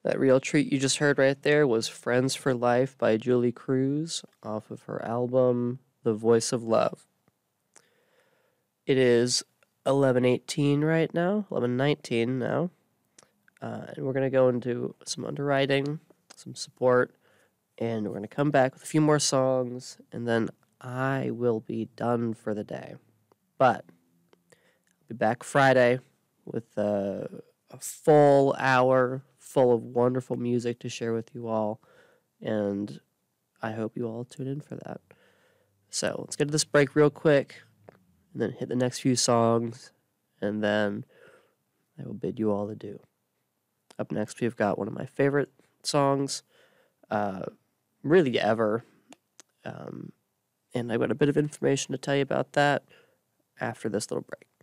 That real treat you just heard right there was Friends for Life by Julie Cruz off of her album The Voice of Love. It is 11:18 right now, 11:19 now. And we're going to go into some underwriting, some support, and we're going to come back with a few more songs, and then I will be done for the day. But I'll be back Friday with a full hour full of wonderful music to share with you all, and I hope you all tune in for that. So let's get to this break real quick, and then hit the next few songs, and then I will bid you all adieu. Up next, we've got one of my favorite songs, really ever, and I've got a bit of information to tell you about that after this little break.